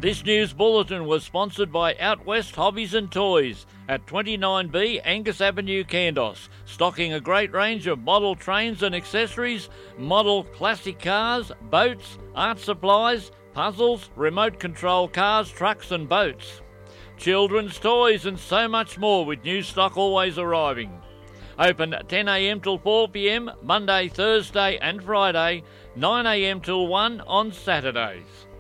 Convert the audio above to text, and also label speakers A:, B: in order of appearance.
A: This news bulletin was sponsored by Out West Hobbies and Toys at 29B Angus Avenue, Kandos, stocking a great range of model trains and accessories, model classic cars, boats, art supplies, puzzles, remote control cars, trucks and boats, children's toys and so much more, with new stock always arriving. Open 10am till 4pm, Monday, Thursday and Friday, 9am till 1 on Saturdays.